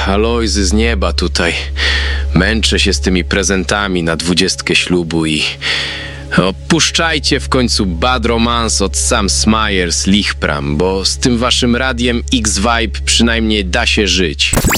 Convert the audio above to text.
Alojzy z nieba tutaj. Męczę się z tymi prezentami na 20 ślubu i... Opuszczajcie w końcu Bad Romance od Sam Smyers, Lichpram, bo z tym waszym radiem X-Vibe przynajmniej da się żyć.